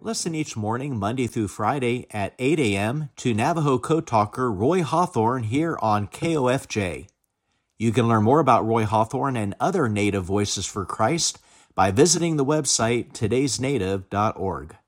Listen each morning, Monday through Friday at 8 a.m. to Navajo Code Talker Roy Hawthorne here on KOFJ. You can learn more about Roy Hawthorne and other Native Voices for Christ by visiting the website today'snative.org.